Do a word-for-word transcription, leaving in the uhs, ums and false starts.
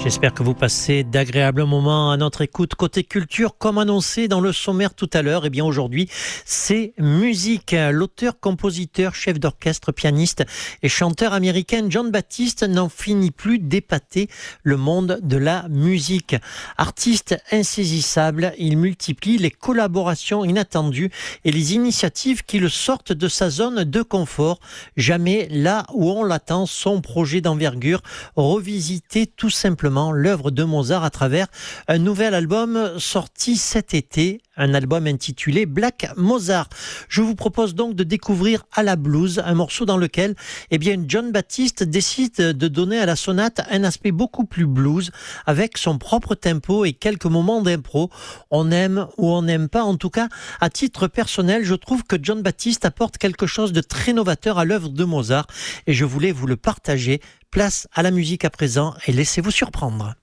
J'espère que vous passez d'agréables moments à notre écoute. Côté culture, comme annoncé dans le sommaire tout à l'heure, et bien aujourd'hui, c'est musique. L'auteur, compositeur, chef d'orchestre, pianiste et chanteur américain Jon Batiste n'en finit plus d'épater le monde de la musique. Artiste insaisissable, il multiplie les collaborations inattendues et les initiatives qui le sortent de sa zone de confort. Jamais là où on l'attend, son projet d'envergure, revisiter tout simplement l'œuvre de Mozart à travers un nouvel album sorti cet été, un album intitulé Black Mozart. Je vous propose donc de découvrir À la blues, un morceau dans lequel eh bien, Jon Batiste décide de donner à la sonate un aspect beaucoup plus blues, avec son propre tempo et quelques moments d'impro. On aime ou on n'aime pas, en tout cas, à titre personnel, je trouve que Jon Batiste apporte quelque chose de très novateur à l'œuvre de Mozart et je voulais vous le partager. Place à la musique à présent et laissez-vous surprendre.